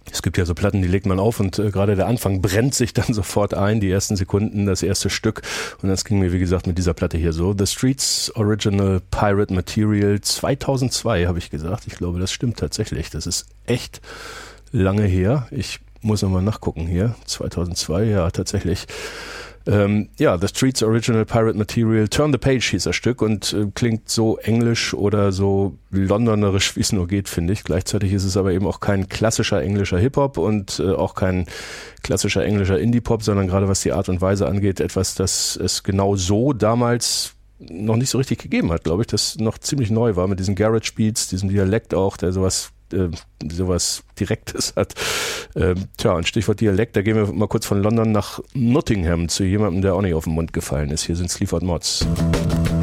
Es gibt ja so Platten, die legt man auf und gerade der Anfang brennt sich dann sofort ein, die ersten Sekunden, das erste Stück. Und das ging mir, wie gesagt, mit dieser Platte hier so. The Streets Original Pirate Material 2002, habe ich gesagt. Ich glaube, das stimmt tatsächlich. Das ist echt lange her. Ich muss nochmal nachgucken hier. 2002, ja, tatsächlich. The Streets Original Pirate Material, Turn the Page hieß das Stück und klingt so englisch oder so londonerisch, wie es nur geht, finde ich. Gleichzeitig ist es aber eben auch kein klassischer englischer Hip-Hop und auch kein klassischer englischer Indie-Pop, sondern gerade was die Art und Weise angeht, etwas, das es genau so damals noch nicht so richtig gegeben hat, glaube ich, das noch ziemlich neu war mit diesen Garage Beats, diesem Dialekt auch, der sowas Direktes hat. Und Stichwort Dialekt, da gehen wir mal kurz von London nach Nottingham zu jemandem, der auch nicht auf den Mund gefallen ist. Hier sind Sleaford Mods.